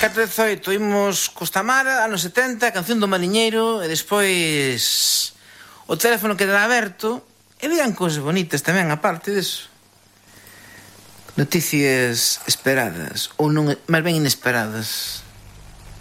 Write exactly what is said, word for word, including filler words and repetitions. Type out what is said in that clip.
catro dezoito imos cos Tamara, anos setenta, Canción do Mariñeiro, e despois o teléfono quedará aberto, e virán cousas bonitas tamén, aparte deso. Noticias esperadas, ou non, máis ben inesperadas.